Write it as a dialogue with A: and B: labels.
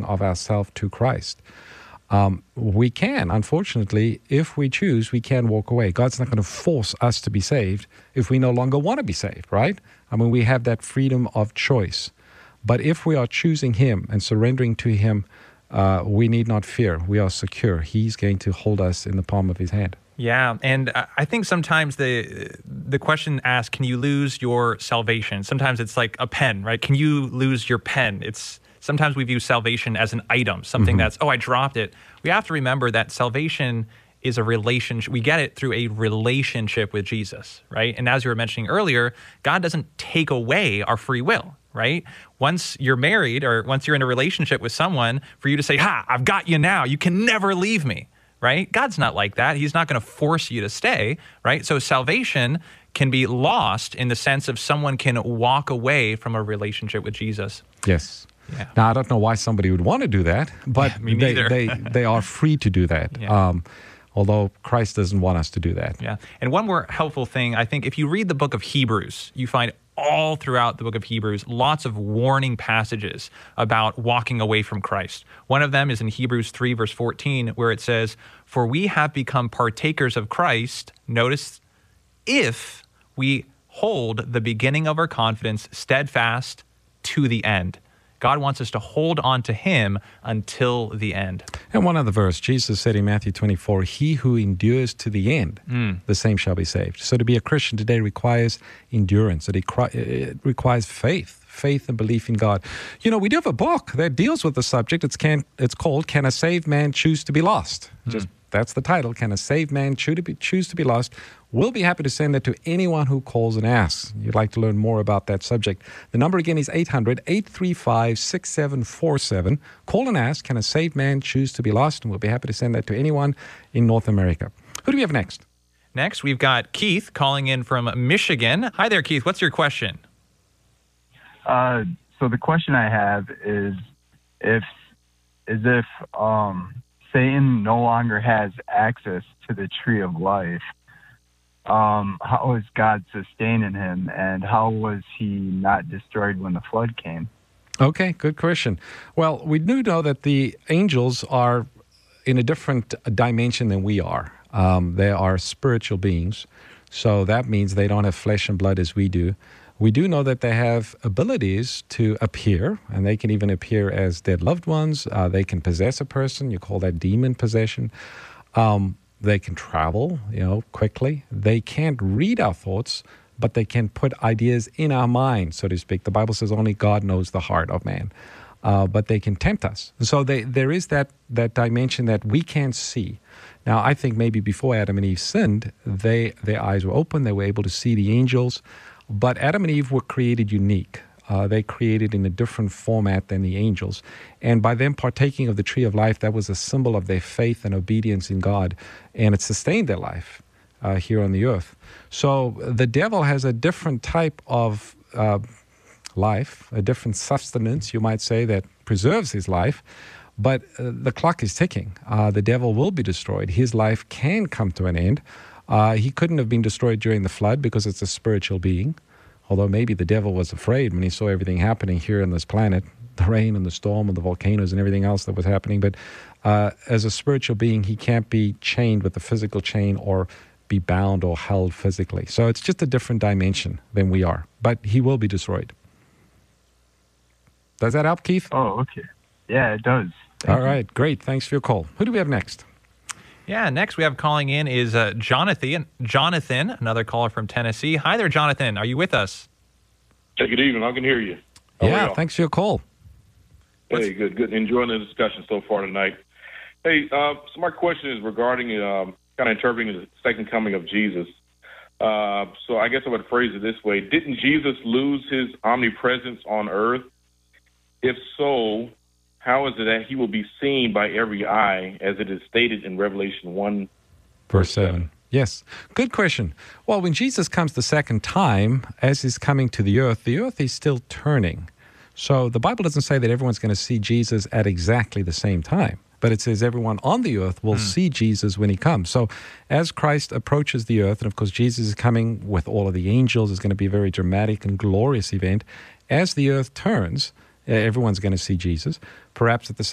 A: of ourselves to Christ. We can, unfortunately, if we choose, we can walk away. God's not going to force us to be saved if we no longer want to be saved, right? I mean, we have that freedom of choice. But if we are choosing Him and surrendering to Him, we need not fear. We are secure. He's going to hold us in the palm of His hand.
B: Yeah, and I think sometimes the question asked, can you lose your salvation? Sometimes it's like a pen, right? Can you lose your pen? Sometimes we view salvation as an item, something that's, I dropped it. We have to remember that salvation is a relationship. We get it through a relationship with Jesus, right? And as you were mentioning earlier, God doesn't take away our free will, right? Once you're married or once you're in a relationship with someone, for you to say, I've got you now. You can never leave me, right? God's not like that. He's not going to force you to stay, right? So salvation can be lost in the sense of someone can walk away from a relationship with Jesus.
A: Yes.
B: Yeah.
A: Now, I don't know why somebody would want to do that, but they are free to do that, although Christ doesn't want us to do that.
B: Yeah. And one more helpful thing, I think, if you read the book of Hebrews, you find all throughout the book of Hebrews lots of warning passages about walking away from Christ. One of them is in Hebrews 3, verse 14, where it says, "For we have become partakers of Christ," notice, "if we hold the beginning of our confidence steadfast to the end." God wants us to hold on to Him until the end.
A: And one other verse, Jesus said in Matthew 24, "He who endures to the end, the same shall be saved." So to be a Christian today requires endurance. It requires faith and belief in God. You know, we do have a book that deals with the subject. It's called, "Can a Saved Man Choose to be Lost?" That's the title. Can a saved man choose to be lost? We'll be happy to send that to anyone who calls and asks. You'd like to learn more about that subject. The number again is 800-835-6747. Call and ask, can a saved man choose to be lost? And we'll be happy to send that to anyone in North America. Who do we have next?
B: Next, we've got Keith calling in from Michigan. Hi there, Keith. What's your question?
C: So the question I have is if Satan no longer has access to the tree of life, how is God sustaining him, and how was he not destroyed when the flood came?
A: Okay, good question. Well, we do know that the angels are in a different dimension than we are. They are spiritual beings, so that means they don't have flesh and blood as we do. We do know that they have abilities to appear, and they can even appear as dead loved ones. They can possess a person. You call that demon possession. They can travel, quickly. They can't read our thoughts, but they can put ideas in our mind, so to speak. The Bible says only God knows the heart of man. But they can tempt us. So there is that dimension that we can't see. Now, I think maybe before Adam and Eve sinned, their eyes were open. They were able to see the angels. But Adam and Eve were created unique. They created in a different format than the angels. And by them partaking of the tree of life, that was a symbol of their faith and obedience in God. And it sustained their life here on the earth. So the devil has a different type of life, a different sustenance, you might say, that preserves his life. But the clock is ticking. The devil will be destroyed. His life can come to an end. He couldn't have been destroyed during the flood because it's a spiritual being, although maybe the devil was afraid when he saw everything happening here on this planet, the rain and the storm and the volcanoes and everything else that was happening. But as a spiritual being, he can't be chained with a physical chain or be bound or held physically. So it's just a different dimension than we are. But he will be destroyed. Does that help, Keith?
C: Oh, okay. Yeah, it does.
A: All right, great. Thanks for your call. Who do we have next?
B: Yeah, next we have calling in is Jonathan, another caller from Tennessee. Hi there, Jonathan. Are you with us?
D: Hey, good evening. I can hear you.
A: Yeah, thanks for your call.
D: Hey, good. Enjoying the discussion so far tonight. Hey, so my question is regarding kind of interpreting the second coming of Jesus. So I guess I would phrase it this way. Didn't Jesus lose his omnipresence on earth? If so, how is it that he will be seen by every eye, as it is stated in Revelation 1,
A: verse 7? Yes. Good question. Well, when Jesus comes the second time, as he's coming to the earth is still turning. So the Bible doesn't say that everyone's going to see Jesus at exactly the same time, but it says everyone on the earth will see Jesus when he comes. So as Christ approaches the earth, and of course Jesus is coming with all of the angels, it's going to be a very dramatic and glorious event. As the earth turns, everyone's going to see Jesus. Perhaps at the